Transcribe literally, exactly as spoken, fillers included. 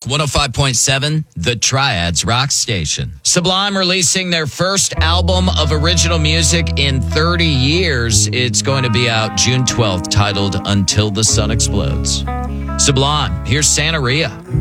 one oh five point seven, The Triads Rock Station. Sublime releasing their first album of original music in thirty years. It's going to be out June twelfth, titled Until the Sun Explodes. Sublime, here's Santeria.